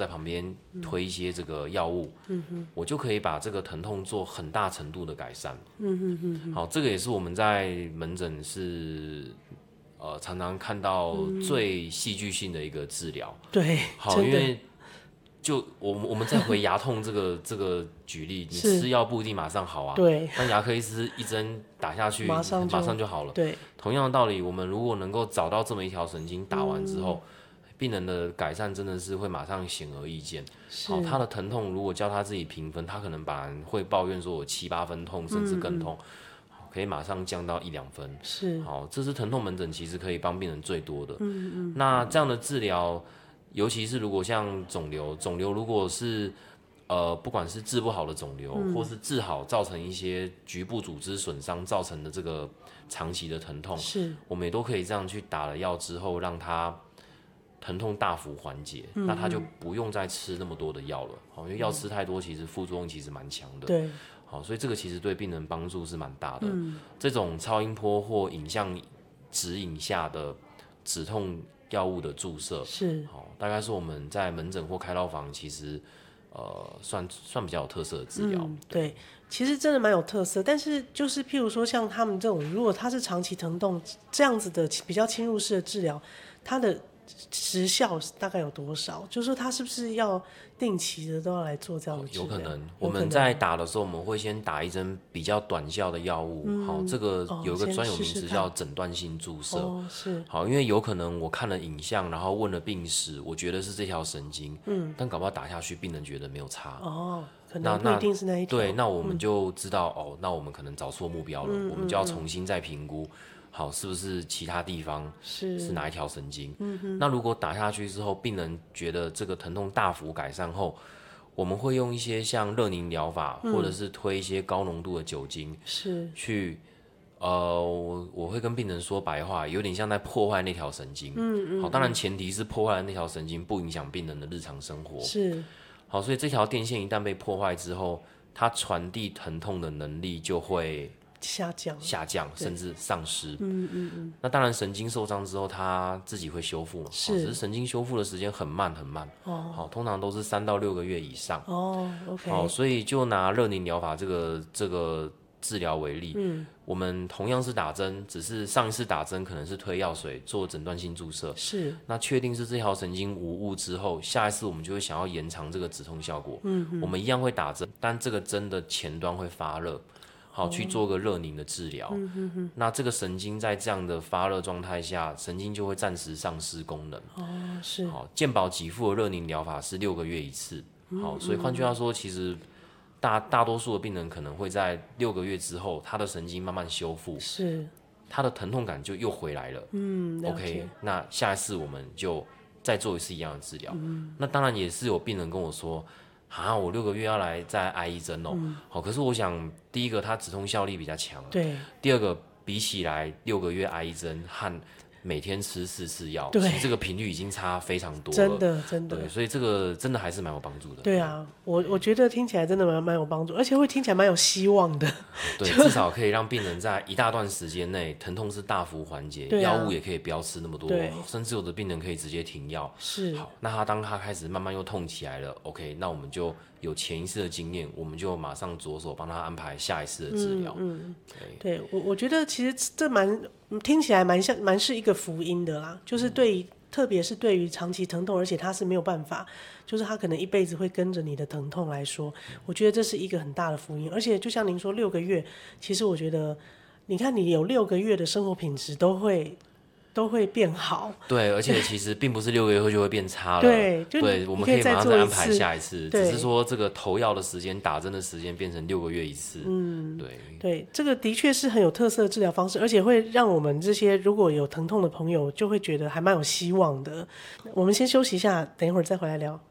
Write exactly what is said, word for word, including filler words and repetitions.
在旁边推一些这个药物，嗯、我就可以把这个疼痛做很大程度的改善。嗯哼哼哼好，这个也是我们在门诊是呃常常看到最戏剧性的一个治疗。 对， 好，因为就我们我们再回牙痛这个这个举例，你吃药不一定马上好啊。 对。 但牙科医师一针打下去，马上就马上就好了。 对。 同样的道理，我们如果能够找到这么一条神经，打完之后，嗯、病人的改善真的是会马上显而易见。好，他的疼痛如果叫他自己评分，他可能本来会抱怨说我七八分痛，甚至更痛。嗯嗯可以马上降到一两分， 是好，这是疼痛门诊其实可以帮病人最多的。嗯嗯。那这样的治疗，尤其是如果像肿瘤，肿瘤如果是呃不管是治不好的肿瘤，嗯、或是治好造成一些局部组织损伤造成的这个长期的疼痛， 是我们也都可以这样去打了药之后，让它疼痛大幅缓解，嗯嗯那他就不用再吃那么多的药了。好，因为药吃太多，其实副作用其实蛮强的。 对。 好，所以这个其实对病人帮助是蛮大的。嗯、这种超音波或影像指引下的止痛药物的注射， 是好，大概是我们在门诊或开刀房其实呃算算比较有特色的治疗。 嗯、对，其实真的蛮有特色。但是就是譬如说像他们这种，如果他是长期疼痛这样子的比较侵入式的治疗，它的时效大概有多少？就是说他是不是要定期的都要来做这样的治疗？ 有可能，我们在打的时候，我们会先打一针比较短效的药物。嗯、好，这个有一个专有名词叫诊断性注射。 哦，是。 好，因为有可能我看了影像，然后问了病史，我觉得是这条神经，嗯，但搞不好打下去，病人觉得没有差。 哦，可能不一定是那一条。 对，那我们就知道、嗯、哦，那我们可能找错目标了，嗯、我们就要重新再评估。好，是不是其他地方是是哪一条神经？嗯、那如果打下去之后，病人觉得这个疼痛大幅改善后，我们会用一些像热凝疗法，嗯、或者是推一些高浓度的酒精， 是去呃，我我会跟病人说白话，有点像在破坏那条神经。嗯嗯。好，当然前提是破坏了那条神经不影响病人的日常生活。 是。 好，所以这条电线一旦被破坏之后，它传递疼痛的能力就会下降， 下降甚至丧失。 嗯嗯嗯。 那当然，神经受伤之后，它自己会修复嘛。 是。 只是神经修复的时间很慢很慢。哦。好，通常都是三到六个月以上。 哦 ，OK。 好，所以就拿热凝疗法这个这个治疗为例，嗯，我们同样是打针，只是上一次打针可能是推药水做诊断性注射。 是。 那确定是这条神经无误之后，下一次我们就会想要延长这个止痛效果。嗯。我们一样会打针，但这个针的前端会发热。好，去做个热凝的治疗。嗯哼哼。那这个神经在这样的发热状态下，神经就会暂时丧失功能。 哦，是。 好，健保给付的热凝疗法是六个月一次。好，所以换句话说，其实大大多数的病人可能会在六个月之后，他的神经慢慢修复， 是， 他的疼痛感就又回来了。 嗯 ，OK， 那下一次我们就再做一次一样的治疗。嗯。那当然也是有病人跟我说。啊，我六个月要来再挨一针哦。嗯、好，可是我想，第一个它止痛效力比较强， 对。 第二个，比起来六个月挨一针和每天吃四次药，其实这个频率已经差非常多了， 真的真的。 对，所以这个真的还是蛮有帮助的。 对啊，我我觉得听起来真的蛮蛮有帮助，而且会听起来蛮有希望的。 对，至少可以让病人在一大段时间内疼痛是大幅缓解，药、啊、物也可以不要吃那么多，甚至有的病人可以直接停药。 是。 好，那他当他开始慢慢又痛起来了 ，OK， 那我们就有前一次的经验，我们就马上着手帮他安排下一次的治疗。 嗯嗯，对，对我我觉得其实这蛮听起来蛮像蛮是一个福音的啦，就是对于、嗯、特别是对于长期疼痛，而且他是没有办法，就是他可能一辈子会跟着你的疼痛来说，我觉得这是一个很大的福音。而且就像您说六个月，其实我觉得，你看你有六个月的生活品质都会。都会变好， 对，而且其实并不是六个月后就会变差了， 对， 对，我们可以马上再安排下一次，只是说这个投药的时间、打针的时间变成六个月一次，嗯，对， 对，这个的确是很有特色的治疗方式，而且会让我们这些如果有疼痛的朋友就会觉得还蛮有希望的。我们先休息一下，等一会儿再回来聊。